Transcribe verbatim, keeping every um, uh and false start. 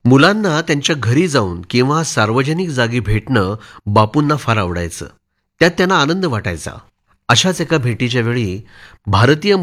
मुलांना त्यांच्या घरी जाऊन किंवा सार्वजनिक जागी भेटणं बापूंना फार आवडायचं. त्यात त्यांना आनंद वाटायचा. अशाच एका भेटीच्या वेळी भारतीय